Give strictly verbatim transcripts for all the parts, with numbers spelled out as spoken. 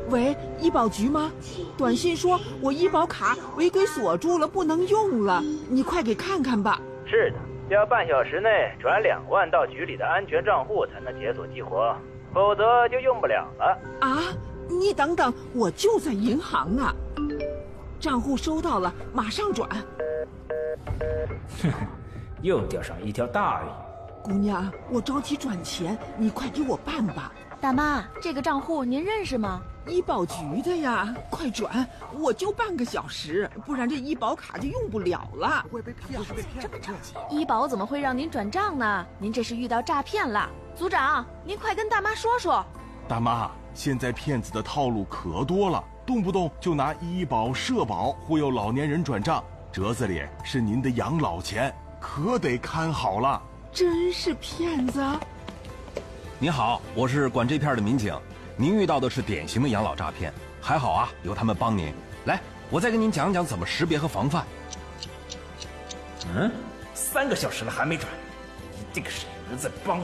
喂，医保局吗？短信说我医保卡违规锁住了，不能用了，你快给看看吧。 是的，要半小时内转两万到局里的安全账户才能解锁激活，否则就用不了了。 啊，你等等，我就在银行呢。账户收到了，马上转。 哼哼，又钓上一条大鱼。 姑娘，我着急转钱，你快给我办吧。 大妈，这个账户您认识吗？ 医保局的呀，快转！我就半个小时，不然这医保卡就用不了了。 会被骗，会被骗，这么着急？ 医保怎么会让您转账呢？您这是遇到诈骗了。组长，您快跟大妈说说。 大妈，现在骗子的套路可多了，动不动就拿医保、社保忽悠老年人转账，折子里是您的养老钱，可得看好了。 真是骗子！ 您好，我是管这片的民警。您遇到的是典型的养老诈骗，还好啊，有他们帮您。来，我再跟您讲讲怎么识别和防范。 嗯，三个小时了还没转，一定是有人在帮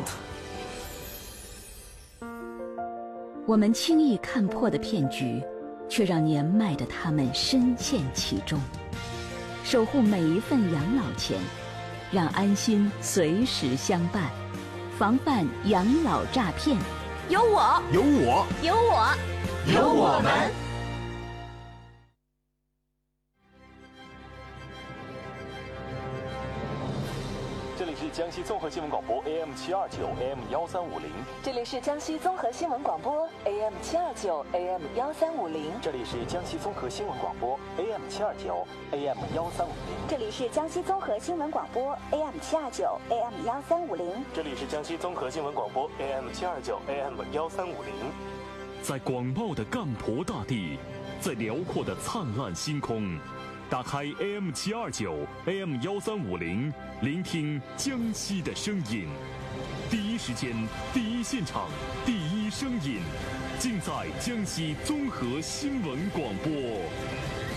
他。 我们轻易看破的骗局，却让年迈的他们深陷其中。守护每一份养老钱，让安心随时相伴，防范养老诈骗。 有我， 有我， 有我， 有我们。 这里是江西综合新闻广播 A M 七二九 A M 幺三五零。 这里是江西综合新闻广播 A M 七二九 A M 幺三五零。 这里是江西综合新闻广播 A M 七二九 A M 幺三五零。 这里是江西综合新闻广播 A M 七二九 A M 幺三五零。 这里是江西综合新闻广播 A M 七二九 A M 幺三五零。 在广袤的干婆大地，在辽阔的灿烂星空，打开 A M 七二九 A M 幺三五零，聆听江西的声音。第一时间，第一现场，第一声音，尽在江西综合新闻广播。